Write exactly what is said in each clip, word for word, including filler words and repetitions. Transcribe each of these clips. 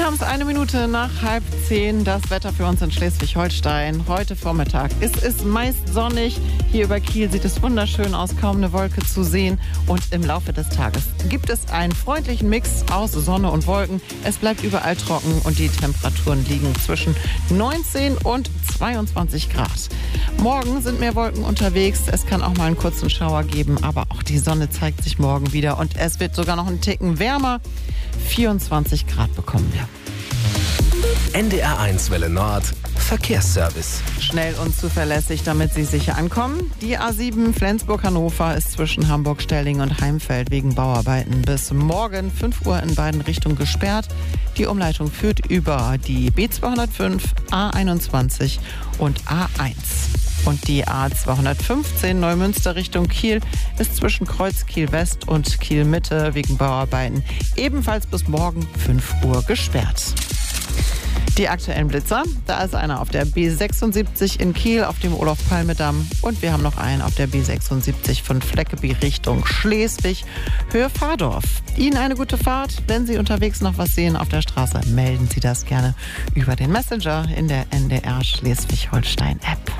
haben es eine Minute nach halb zehn. Das Wetter für uns in Schleswig-Holstein. Heute Vormittag. Es ist meist sonnig. Hier über Kiel sieht es wunderschön aus. Kaum eine Wolke zu sehen. Und im Laufe des Tages gibt es einen freundlichen Mix aus Sonne und Wolken. Es bleibt überall trocken und die Temperaturen liegen zwischen neunzehn und zweiundzwanzig Grad. Morgen sind mehr Wolken unterwegs. Es kann auch mal einen kurzen Schauer geben. Aber auch die Sonne zeigt sich morgen wieder. Und es wird sogar noch einen Ticken wärmer. vierundzwanzig Grad bekommen wir. N D R eins Welle Nord, Verkehrsservice. Schnell und zuverlässig, damit Sie sicher ankommen. Die A sieben Flensburg-Hannover ist zwischen Hamburg-Stelling und Heimfeld wegen Bauarbeiten bis morgen fünf Uhr in beiden Richtungen gesperrt. Die Umleitung führt über die B zweihundertfünf, A einundzwanzig und A eins. Und die A zweihundertfünfzehn Neumünster Richtung Kiel ist zwischen Kreuz Kiel West und Kiel Mitte wegen Bauarbeiten ebenfalls bis morgen fünf Uhr gesperrt. Die aktuellen Blitzer, da ist einer auf der B sechsundsiebzig in Kiel auf dem Olof-Palme-Damm und wir haben noch einen auf der B sechsundsiebzig von Fleckeby Richtung Schleswig, Höhe Fahrdorf. Ihnen eine gute Fahrt. Wenn Sie unterwegs noch was sehen auf der Straße, melden Sie das gerne über den Messenger in der N D R Schleswig-Holstein-App.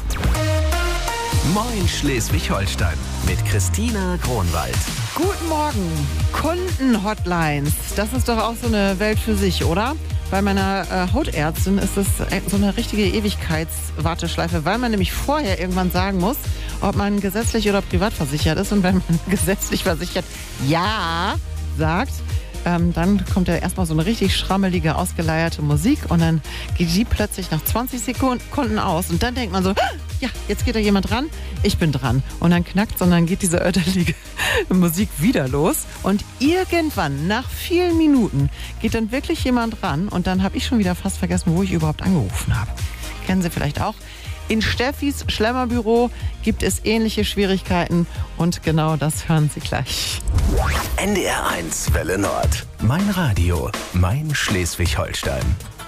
Moin Schleswig-Holstein mit Christina Kronwald. Guten Morgen. Kundenhotlines. Das ist doch auch so eine Welt für sich, oder? Bei meiner äh, Hautärztin ist es so eine richtige Ewigkeitswarteschleife, weil man nämlich vorher irgendwann sagen muss, ob man gesetzlich oder privat versichert ist. Und wenn man gesetzlich versichert ja sagt, ähm, dann kommt ja erstmal so eine richtig schrammelige, ausgeleierte Musik und dann geht die plötzlich nach zwanzig Sekunden aus. Und dann denkt man so, ja, jetzt geht da jemand dran, ich bin dran. Und dann knackt, sondern geht diese ödelige Musik wieder los. Und irgendwann, nach vielen Minuten, geht dann wirklich jemand ran. Und dann habe ich schon wieder fast vergessen, wo ich überhaupt angerufen habe. Kennen Sie vielleicht auch. In Steffis Schlemmerbüro gibt es ähnliche Schwierigkeiten. Und genau das hören Sie gleich. N D R eins Welle Nord. Mein Radio, mein Schleswig-Holstein.